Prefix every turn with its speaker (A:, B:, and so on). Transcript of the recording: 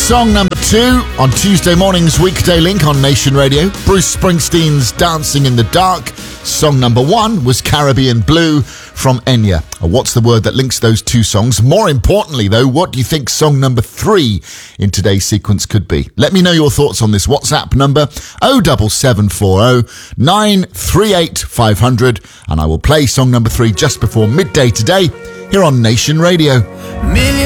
A: Song number 2 on Tuesday morning's Weekday Link on Nation Radio. Bruce Springsteen's Dancing in the Dark. Song number 1 was Caribbean Blue from Enya. What's the word that links those two songs? More importantly, though, what do you think song number 3 in today's sequence could be? Let me know your thoughts on this WhatsApp number 07740 938 500, and I will play song number 3 just before midday today here on Nation Radio.